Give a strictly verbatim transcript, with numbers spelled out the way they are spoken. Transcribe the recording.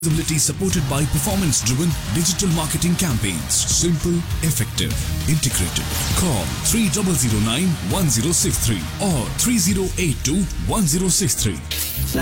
Visibility supported by performance-driven digital marketing campaigns. Simple, effective, integrated. Call three zero zero nine one zero six three or three zero eight two one zero six three.